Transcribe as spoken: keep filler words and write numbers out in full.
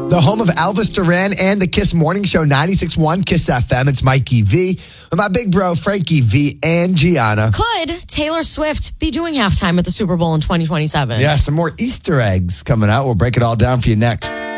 The home of Elvis Duran and the Kiss Morning Show, ninety-six point one Kiss F M. It's Mikey V with my big bro, Frankie V and Gianna. Could Taylor Swift be doing halftime at the Super Bowl in twenty twenty-seven? Yeah, some more Easter eggs coming out. We'll break it all down for you next.